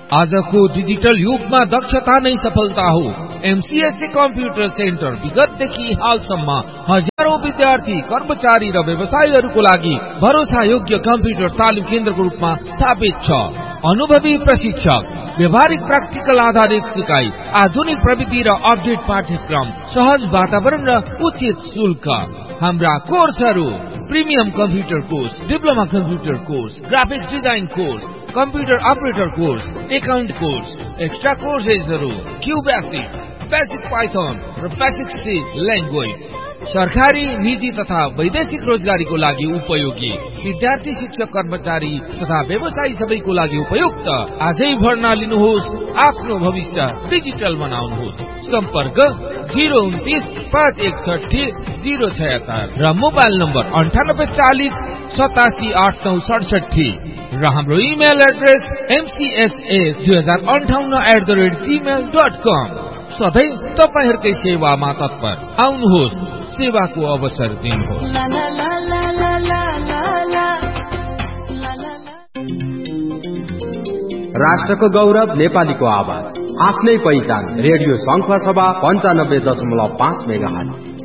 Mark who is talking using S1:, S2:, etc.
S1: आजको डिजिटल युगमा दक्षता नै सफलता हो। एमसीएससी कम्प्युटर सेन्टर विगतदेखि हालसम्म हजारौं विद्यार्थी, कर्मचारी र व्यवसायीहरूको लागि भरोसा योग्य कम्प्युटर तालिम केन्द्रको रूपमा स्थापित छ। अनुभवी प्रशिक्षक, व्यवहारिक प्र्याक्टिकल आधारित सिकाइ, आधुनिक प्रविधि र अपडेट पाठ्यक्रम, सहज वातावरण र उचित शुल्क। हाम्रा कोर्सहरू: premium computer course, diploma computer course, graphics design course, computer operator course, account course, extra कोर्सेसहरू Q basic, basic Python र बेसिक सी ल्याङ्ग्वेज। सरकारी, निजी तथा वैदेशिक रोजगारीको लागि उपयोगी। विद्यार्थी, शिक्षक, कर्मचारी तथा व्यवसायी सबैको लागि उपयुक्त। आजै भर्ना लिनुहोस्, आफ्नो भविष्य डिजिटल बनाउनुहोस्। सम्पर्क 029-561-076 र मोबाइल नम्बर 9840878967 र हाम्रो इमेल एड्रेस mcsa2058@gmail.com। सधैँ तपाईहरुकै सेवामा तत्पर। आउनुहोस्, सेवाको अवसर दिनुहोस्।
S2: राष्ट्रको गौरव, नेपालीको आवाज, आफ्नै पहिचान। रेडियो शङ्ख सभा 95.5 मेगाहर्ज।